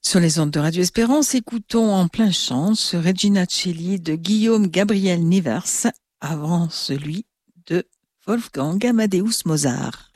Sur les ondes de Radio Espérance, écoutons en plein chant ce Regina Coeli de Guillaume Gabriel Nevers avant celui de Wolfgang Amadeus Mozart.